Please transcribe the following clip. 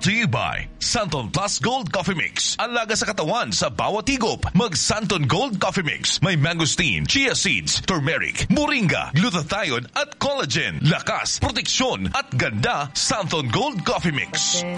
to you by Santon Plus Gold Coffee Mix. Alaga sa katawan sa bawat higop. Mag Santon Gold Coffee Mix. May mangosteen, chia seeds, turmeric, moringa, glutathione at collagen. Lakas, proteksyon at ganda. Santon Gold Coffee Mix.